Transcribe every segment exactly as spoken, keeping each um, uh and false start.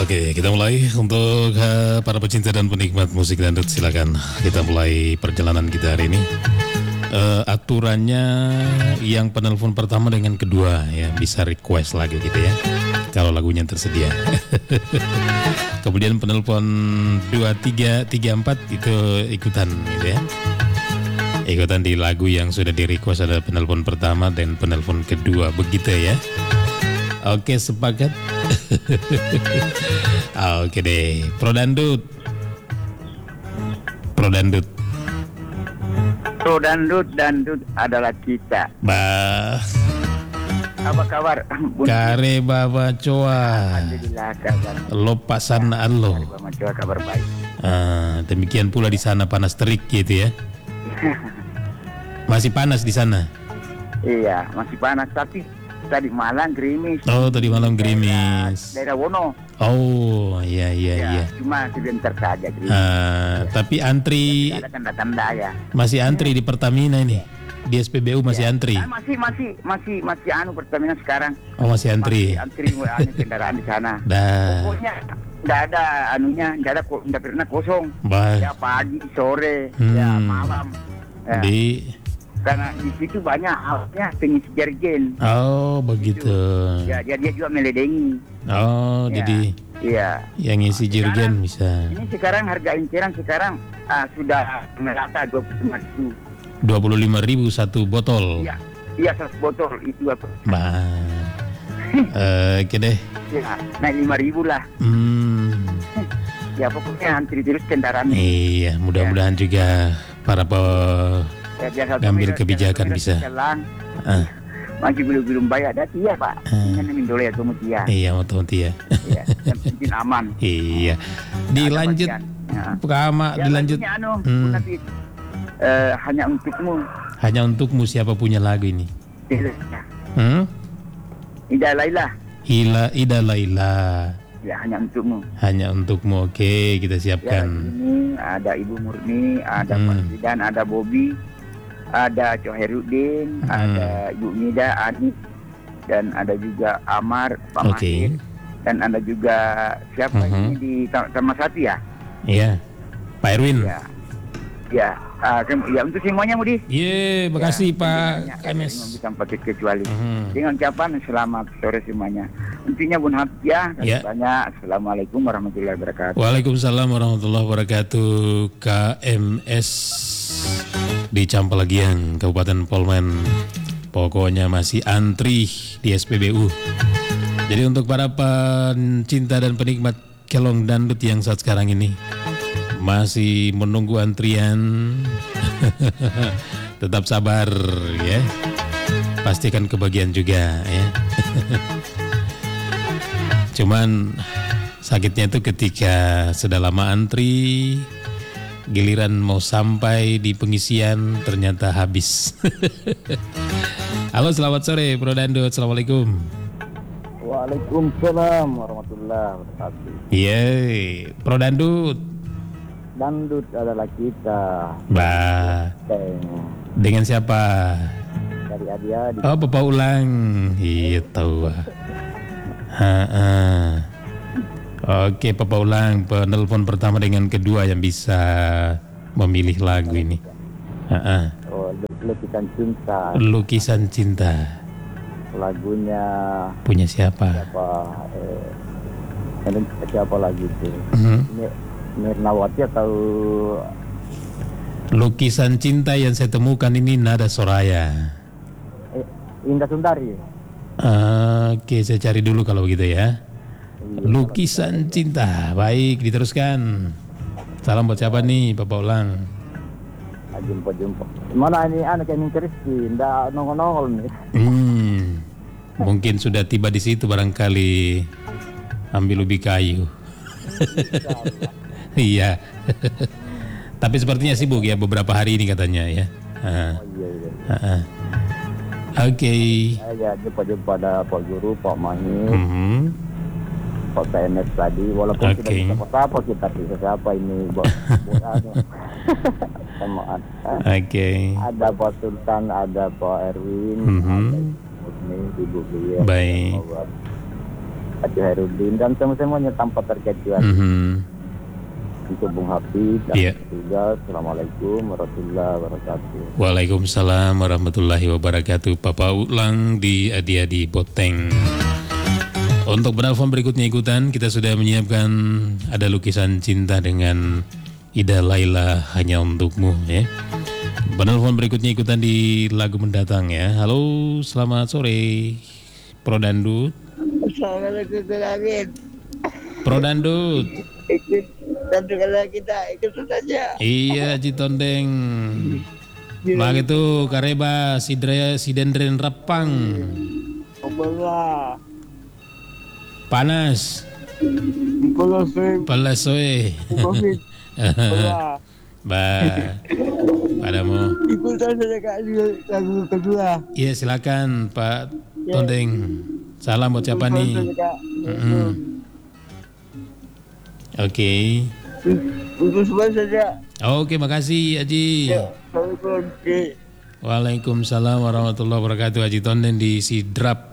Oke, kita mulai untuk uh, para pecinta dan penikmat musik dangdut, silakan kita mulai perjalanan kita hari ini. Uh, aturannya yang penelpon pertama dengan kedua ya bisa request lagu gitu ya, kalau lagunya tersedia. Kemudian penelpon dua tiga tiga empat itu ikutan gitu ya. Ikutan di lagu yang sudah di request, ada penelpon pertama dan penelpon kedua, begitu ya. Oke, sepakat. Oke deh, Pro Dandut. Pro Dandut. Pro Dandut, Dandut adalah kita. Bah. Apa kabar? Kare Baba Coa. Alhamdulillah kabar. Lo pasanaan lo. Kare Baba Coa kabar baik. Ah, demikian pula di sana panas terik gitu ya. Masih panas di sana? Iya, masih panas tapi tadi malam gerimis. Oh, tadi malam gerimis. Daerah, daerah Wono. Oh, iya iya Ya, iya. cuma sebentar saja gerimis. Ah, Ya. tapi antri Ada tanda-tanda ya. masih antri di Pertamina ini. Di S P B U masih Ya. antri. Ah, masih masih masih masih anu Pertamina sekarang. Oh, masih antri. Masih antri anu kendaraan di sana. Dah. Pokoknya nggak ada anunya, nggak ada ko- nggak pernah kosong. Baik. Ya pagi, sore, Hmm. ya malam. Ya. Di Karena di situ banyak alatnya pengisi jergen. Oh, begitu. Ya, dia dia juga meledengi. Oh, Ya. jadi Iya. yang isi jerigen bisa Ini sekarang harga inceran sekarang ah, sudah merata dua puluh lima ribu. dua puluh lima ribu satu botol. Iya, iya seratus botol itu apa? Bah. Eh, Oke deh. Ya, naik lima ribu lah. Hmm. Ya pokoknya antri terus kendaraan. Iya, mudah-mudahan juga para pe Ya, biasa ngambil pemirsa- kebijakan pemirsa bisa. jalan, Ah, masih belum belum bayar dah iya pak. Ah. Ini min dole ya kemudian. iya, mau tahu ya. Iya, yang penting aman. Iya. Dilanjut Ada bagian. Ya. pertama, Ya, dilanjut. lagunya anu, Hmm. tapi eh, hanya untukmu. Hanya untukmu, siapa punya lagu ini? Ya. Hmm? Ida Laila. Ila Ida Laila. Ya, hanya untukmu. Hanya untukmu. Oke, kita Ya, siapkan. ini ada Ibu Murni, ada Hmm. Pak Zidan, ada Bobby, ada Coherudin, Hmm. ada Ibu Nida, Anis, dan ada juga Amar, Pak Oke. Mahir, dan ada juga siapa Mhm. ini di Ta- Taman Satu ya? Iya. Pak Erwin. Ya, ya, ah, kem- ya untuk semuanya Mudi. Ye, makasih Ya, Pak tentunya K M S. tidak bisa pakai kecuali. Mhm. Dengan ucapan selamat sore semuanya. Intinya Bun Habib ya, Ya. banyak. Assalamualaikum warahmatullahi wabarakatuh. Waalaikumsalam warahmatullahi wabarakatuh. K M S di Campelagian, Kabupaten Polman. Pokoknya masih antri di S P B U. Jadi untuk para pencinta dan penikmat kelong dangdut yang saat sekarang ini masih menunggu antrian, tetap sabar ya. Pastikan kebagian juga ya. Cuman sakitnya itu ketika sudah lama antri, giliran mau sampai di pengisian ternyata habis. Halo, selamat sore Bro Dandut. Assalamualaikum. Waalaikumsalam warahmatullahi wabarakatuh. Yeay, Pro Dandut. Dandut adalah kita. Bah, Teng dengan siapa? dari Adia di Oh, Bapak Ulang. Iya tahu. Ha-ha. Oke, Bapak Ulang, penelpon pertama dengan kedua yang bisa memilih lagu ini. Ha-ha. oh, Lukisan Cinta. Lukisan Cinta. Lagunya Punya siapa? siapa? Eh, yang siapa lagi itu? Mhm. Mir- Mirnawati atau Lukisan Cinta yang saya temukan ini nada Soraya. eh, Indah Sundari? Oke, saya cari dulu kalau begitu ya. Iya, Lukisan Cinta. Baik, diteruskan. Salam buat siapa nih, Bapak Ulang? ah, jumpa jumpa. Mana ini anak yang Rizky? Nggak nongol-nongol nih. Hmm, mungkin sudah tiba di situ barangkali ambil ubi kayu. Iya. Tapi sepertinya sibuk ya beberapa hari ini katanya ya. Ah, Oh, iya iya. ah, ah. Oke. Ah, ya jumpa-jumpa ada Pak Guru, Pak Mahir, Mhm. Pak K M S tadi. Walaupun Oke. tidak bisa apa kita bisa siapa ini buat buat anu. Sama ada, Oke. ada Pak Sultan, ada Pak Erwin, Mhm. ada Ibu Murni, Ibu Bia. Baik. Haji Hairudin dan semua-semuanya tanpa terkecuali. Mhm. Untuk Bung Habib dan Iya. juga Assalamualaikum warahmatullahi wabarakatuh. Waalaikumsalam warahmatullahi wabarakatuh. Papa Ulang di Adi-Adi Boteng. Untuk penelpon berikutnya ikutan, kita sudah menyiapkan ada lukisan cinta dengan Ida Laila hanya untukmu ya. Penelpon berikutnya ikutan di lagu mendatang ya. Halo, selamat sore. Pro Dandut. Assalamualaikum Amin. Pro Dandut. Ikut dan kalau kita ikut saja. Iya, Citondeng. Mak itu kareba sidre sidendren repang. Obola. Panas. Kalau saya Palas we. Covid. Obola. Ba. Padamu. Ikut saja Kak lagu kedua. Iya, silakan Pak Tondeng. Salam buat siapa nih? Mm-mm. Oke. Untuk semua saja. Oke, makasih Haji. Ya, Assalamualaikum. Oke. Waalaikumsalam warahmatullahi wabarakatuh. Haji Tondeng di Sidrap.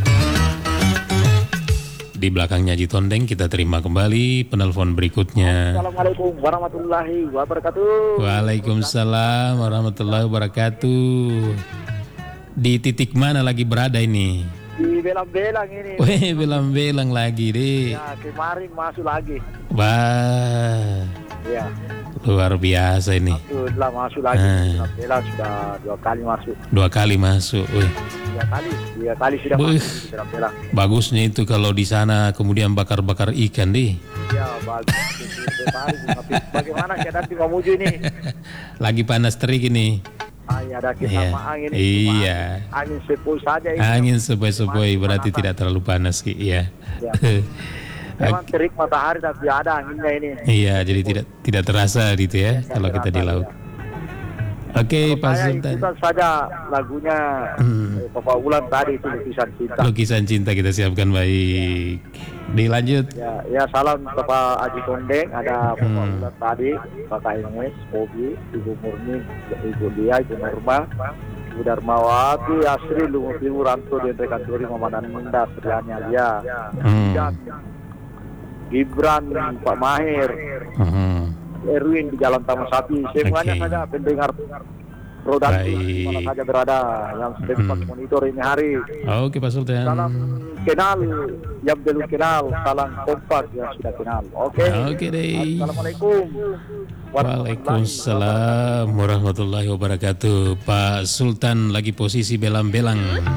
Di belakangnya Haji Tondeng kita terima kembali penelpon berikutnya. Assalamualaikum warahmatullahi wabarakatuh. Waalaikumsalam warahmatullahi wabarakatuh. Di titik mana lagi berada ini? Di belang-belang ini. Weh, belang-belang lagi deh. Ya, kemarin masuk lagi. Wah, Ya, luar biasa ini. sudah masuk lagi. Ah. Belang sudah dua kali masuk. Dua kali masuk. Wih, Tiga kali, tiga kali sudah Wih. masuk di belang-belang. bagusnya itu kalau di sana kemudian bakar-bakar ikan deh. Ya, bagus. Bagus. Tapi bagaimana kita nanti memuju ini? Lagi panas terik ini. Ah, ya, ada kita Iya. sama angin. Iya. Angin sepoi saja ini. Angin sepoi-sepoi berarti tidak terlalu panas Ki. Iya. Ya. Memang terik matahari tapi ada anginnya ini. Iya, jadi tidak tidak terasa gitu ya kalau kita di laut. Oke, Pak Saya Sultan. ikutan saja lagunya Hmm. eh, Bapak Ulan tadi itu lukisan cinta. Lukisan cinta kita siapkan baik. Dilanjut. Ya, ya salam Bapak Haji Tondeng, ada Bapak Hmm. Ulan tadi, Bapak Ines, Bobi, Ibu Murni, Ibu Lia, Ibu Norma, Ibu Darmawati, Asri, Lungu Piwu, Ranto, dan rekan Dori, Mamanan Minda, Trianya Lia, Hmm. dan Gibran, Pak Mahir, Hmm. Erwin di Jalan Taman Sapi, semuanya Oke. saja pendengar Rodan Baik. mana saja berada yang sedang Hmm. monitor ini hari. Oke, Pak Sultan. Salam kenal yang belum kenal, salam kompak yang sudah kenal. Oke. Oke deh. Assalamualaikum. Waalaikumsalam warahmatullahi wabarakatuh. Pak Sultan lagi posisi belang-belang.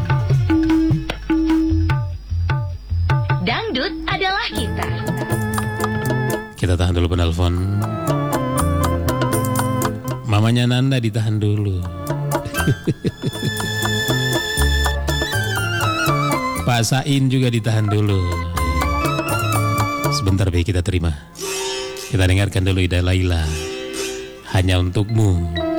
Dangdut adalah kita. Kita tahan dulu penelpon. Mamanya Nanda ditahan dulu. Pak Sain juga ditahan dulu. Sebentar baik kita terima. Kita dengarkan dulu Ida Laila. Hanya untukmu.